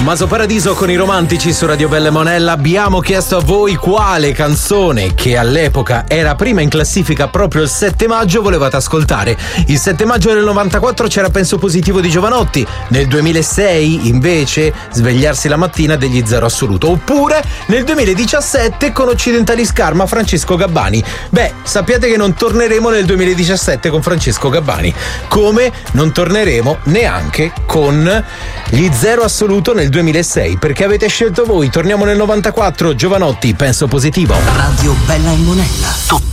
Tommaso Paradiso con i Romantici su Radio Belle Monella. Abbiamo chiesto a voi quale canzone, che all'epoca era prima in classifica proprio il 7 maggio, volevate ascoltare. Il 7 maggio del 94 c'era Penso Positivo di Jovanotti, nel 2006 invece Svegliarsi la mattina degli Zero Assoluto, oppure nel 2017 con Occidentali Scarma Francesco Gabbani. Beh, sappiate che non torneremo nel 2017 con Francesco Gabbani, come non torneremo neanche con gli Zero Assoluto nel 2006, perché avete scelto voi. Torniamo nel 94, Jovanotti, Penso Positivo. Radio Bella e Monella, tutto